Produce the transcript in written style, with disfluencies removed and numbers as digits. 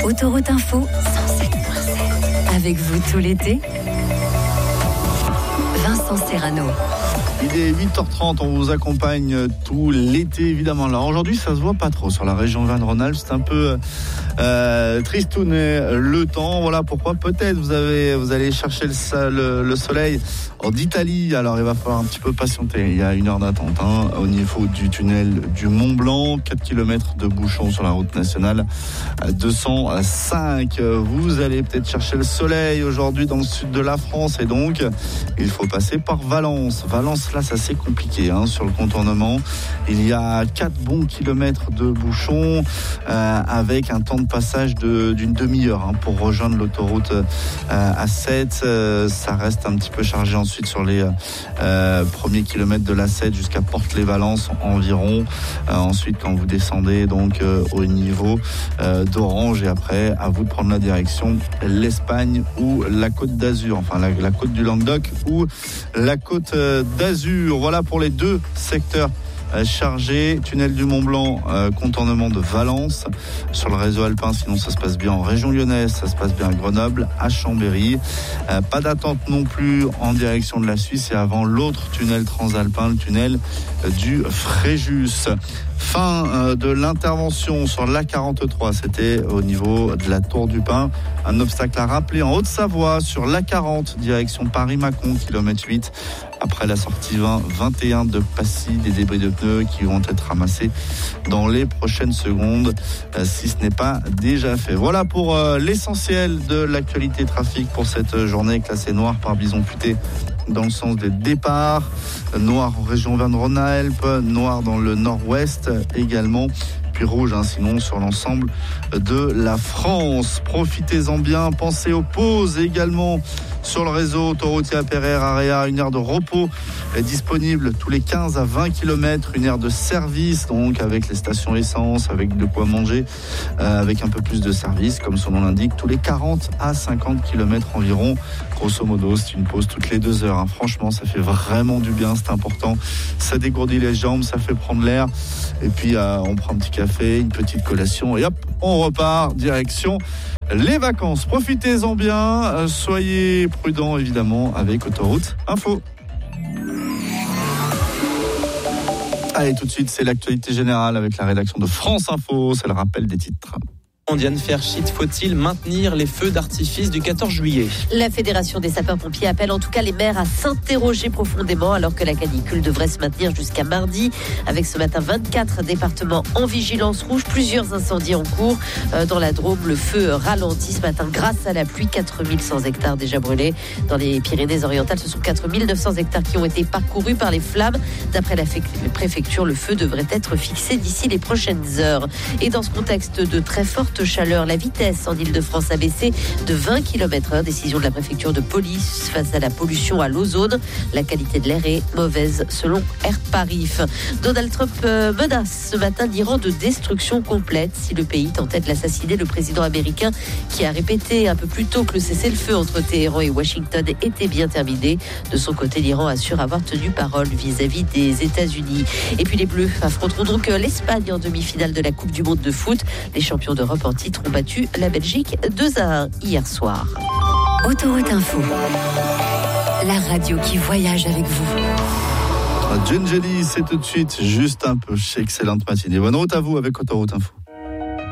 Autoroute Info 107.7. Avec vous tout l'été, Vincent Serrano. Il est 8h30, on vous accompagne tout l'été évidemment. Alors aujourd'hui ça se voit pas trop sur la région Auvergne-Rhône-Alpes, c'est un peu tristouné le temps. Voilà pourquoi peut-être vous allez chercher le soleil d'Italie. Alors il va falloir un petit peu patienter, il y a 1 heure d'attente au niveau du tunnel du Mont Blanc, 4 km de bouchons sur la route nationale 205. Vous allez peut-être chercher le soleil aujourd'hui dans le sud de la France et donc il faut passer par Valence, là c'est assez compliqué sur le contournement. Il y a 4 bons kilomètres de bouchons avec un temps de passage d'une demi-heure pour rejoindre l'autoroute A7. Ça reste un petit peu chargé ensuite sur les premiers kilomètres de l'A7 jusqu'à Porte-les-Valences environ. Ensuite quand vous descendez donc au niveau d'Orange et après à vous de prendre la direction l'Espagne ou la Côte d'Azur, enfin la côte du Languedoc ou la Côte d'Azur. Voilà pour les 2 secteurs chargés. Tunnel du Mont Blanc, contournement de Valence sur le réseau alpin. Sinon ça se passe bien en région lyonnaise, ça se passe bien à Grenoble, à Chambéry. Pas d'attente non plus en direction de la Suisse et avant l'autre tunnel transalpin, le tunnel du Fréjus. Fin de l'intervention sur l'A43, c'était au niveau de la Tour du Pin. Un obstacle à rappeler en Haute-Savoie sur l'A40, direction Paris-Mâcon, kilomètre 8. Après la sortie 21 de Passy, des débris de pneus qui vont être ramassés dans les prochaines secondes, si ce n'est pas déjà fait. Voilà pour l'essentiel de l'actualité trafic pour cette journée classée noire par Bison Futé dans le sens des départs, noir en région Auvergne-Rhône-Alpes, noir dans le nord-ouest également, puis rouge sinon sur l'ensemble de la France. Profitez-en bien, pensez aux pauses également sur le réseau autoroutier Pereire-Area, 1 heure de repos est disponible tous les 15 à 20 km, 1 heure de service donc avec les stations essence, avec de quoi manger, avec un peu plus de service comme son nom l'indique, tous les 40 à 50 km environ. Grosso modo, c'est une pause toutes les 2 heures. Franchement, ça fait vraiment du bien, c'est important. Ça dégourdit les jambes, ça fait prendre l'air. Et puis, on prend un petit café, une petite collation et hop, on repart direction les vacances. Profitez-en bien, soyez prudents évidemment avec Autoroute Info. Allez, tout de suite, c'est l'actualité générale avec la rédaction de France Info. C'est le rappel des titres. Diane Ferchit, faut-il maintenir les feux d'artifice du 14 juillet ? La Fédération des sapeurs-pompiers appelle en tout cas les maires à s'interroger profondément alors que la canicule devrait se maintenir jusqu'à mardi. Avec ce matin 24 départements en vigilance rouge, plusieurs incendies en cours. Dans la Drôme, le feu ralentit ce matin grâce à la pluie. 4100 hectares déjà brûlés. Dans les Pyrénées-Orientales, ce sont 4900 hectares qui ont été parcourus par les flammes. D'après la préfecture, le feu devrait être fixé d'ici les prochaines heures. Et dans ce contexte de très forte chaleur, la vitesse en Ile-de-France a baissé de 20 km/h. Décision de la préfecture de police face à la pollution à l'ozone. La qualité de l'air est mauvaise selon Airparif. Donald Trump menace ce matin l'Iran de destruction complète si le pays tentait de l'assassiner. Le président américain qui a répété un peu plus tôt que le cessez-le-feu entre Téhéran et Washington était bien terminé. De son côté, l'Iran assure avoir tenu parole vis-à-vis des États-Unis. Et puis les Bleus affronteront donc l'Espagne en demi-finale de la Coupe du Monde de foot. Les champions d'Europe en titre ont battu la Belgique 2-1 hier soir. Autoroute Info, la radio qui voyage avec vous. Gengeli, c'est tout de suite, juste un peu. Excellente matinée. Bonne route à vous avec Autoroute Info.